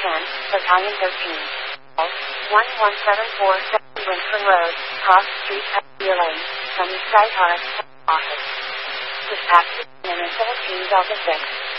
Battalion 13. 11747 Winston Road, Cross Street, Deer Lane, Sunnyside, RX office. Dispatch to Minnesota Team Delta 6.